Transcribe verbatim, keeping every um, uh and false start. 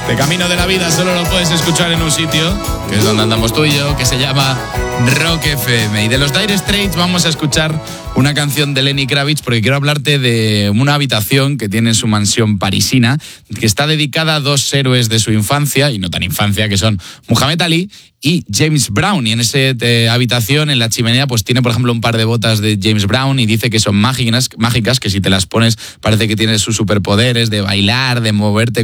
Este camino de la vida solo lo puedes escuchar en un sitio, que es donde andamos tú y yo, que se llama Rock F M. Y de los Dire Straits vamos a escuchar una canción de Lenny Kravitz, porque quiero hablarte de una habitación que tiene en su mansión parisina, que está dedicada a dos héroes de su infancia, y no tan infancia, que son Muhammad Ali y James Brown. Y en esa eh, habitación, en la chimenea, pues tiene, por ejemplo, un par de botas de James Brown y dice que son mágicas, mágicas, que si te las pones parece que tienes sus superpoderes de bailar, de moverte